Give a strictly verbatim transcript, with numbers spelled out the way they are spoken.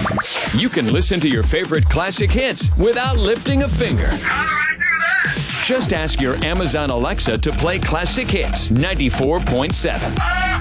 You can listen to your favorite classic hits without lifting a finger. How do I do that? Just ask your Amazon Alexa to play Classic Hits ninety-four point seven.